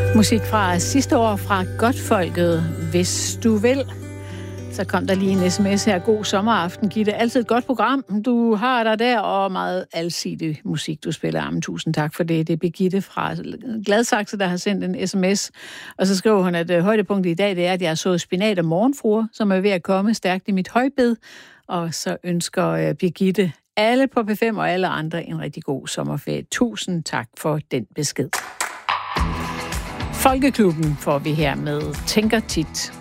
Musik fra sidste år fra Godtfolket, Hvis du vil. Så kom der lige en sms her. God sommeraften, Gitte. Altid et godt program. Du har dig der, og meget alsidig musik, du spiller. Jamen, tusind tak for det. Det er Birgitte fra Gladsaxe, der har sendt en sms. Og så skriver hun, at højdepunktet i dag, det er, at jeg har sået spinat og morgenfruer, som er ved at komme stærkt i mit højbed. Og så ønsker Birgitte alle på P5 og alle andre en rigtig god sommerferie. Tusind tak for den besked. Folkeklubben får vi her med Tænker tit.